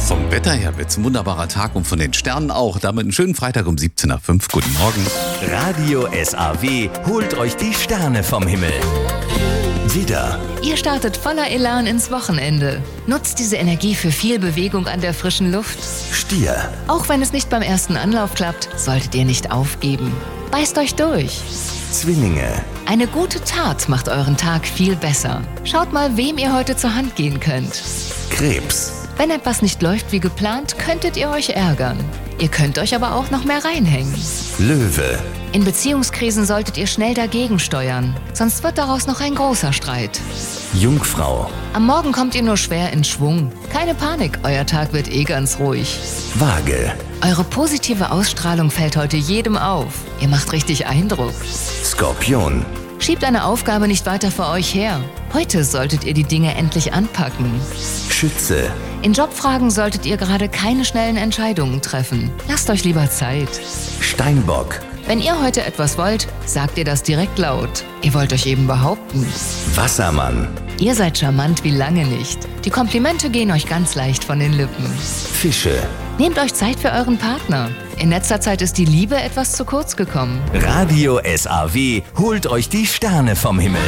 Vom Wetter her wird's ein wunderbarer Tag und von den Sternen auch. Damit einen schönen Freitag um 17.05 Uhr. Guten Morgen. Radio SAW holt euch die Sterne vom Himmel. Widder, Ihr startet voller Elan ins Wochenende. Nutzt diese Energie für viel Bewegung an der frischen Luft. Stier, Auch wenn es nicht beim ersten Anlauf klappt, solltet ihr nicht aufgeben. Beißt euch durch. Zwillinge, Eine gute Tat macht euren Tag viel besser. Schaut mal, wem ihr heute zur Hand gehen könnt. Krebs, Wenn etwas nicht läuft wie geplant, könntet ihr euch ärgern. Ihr könnt euch aber auch noch mehr reinhängen. Löwe, In Beziehungskrisen solltet ihr schnell dagegen steuern, sonst wird daraus noch ein großer Streit. Jungfrau, Am Morgen kommt ihr nur schwer in Schwung. Keine Panik, euer Tag wird ganz ruhig. Waage, Eure positive Ausstrahlung fällt heute jedem auf. Ihr macht richtig Eindruck. Skorpion, Schiebt eine Aufgabe nicht weiter vor euch her. Heute solltet ihr die Dinge endlich anpacken. Schütze, In Jobfragen solltet ihr gerade keine schnellen Entscheidungen treffen. Lasst euch lieber Zeit. Steinbock, Wenn ihr heute etwas wollt, sagt ihr das direkt laut. Ihr wollt euch eben behaupten. Wassermann, Ihr seid charmant wie lange nicht. Die Komplimente gehen euch ganz leicht von den Lippen. Fische. Nehmt euch Zeit für euren Partner. In letzter Zeit ist die Liebe etwas zu kurz gekommen. Radio SAW holt euch die Sterne vom Himmel.